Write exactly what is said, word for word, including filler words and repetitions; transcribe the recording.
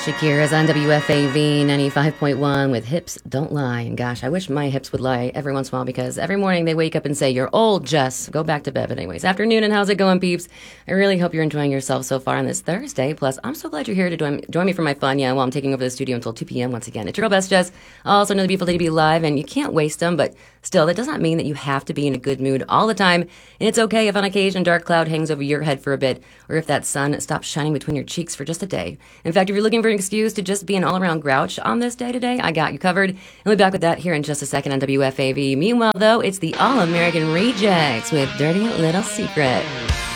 Shakira's on W F A V ninety-five point one with Hips Don't Lie. And gosh, I wish my hips would lie every once in a while because every morning they wake up and say, "You're old, Jess. Go back to bed." But anyways, afternoon, and how's it going, peeps? I really hope you're enjoying yourself so far on this Thursday. Plus, I'm so glad you're here to join, join me for my fun. Yeah, while I'm taking over the studio until two p.m. once again. It's your girl, Best Jess. Also, another beautiful day to be live, and you can't waste them, but still, that does not mean that you have to be in a good mood all the time. And it's okay if on occasion a dark cloud hangs over your head for a bit, or if that sun stops shining between your cheeks for just a day. In fact, if you're looking for an excuse to just be an all-around grouch on this day today, I got you covered. And we'll be back with that here in just a second on W F A V. Meanwhile, though, it's the All-American Rejects with Dirty Little Secret.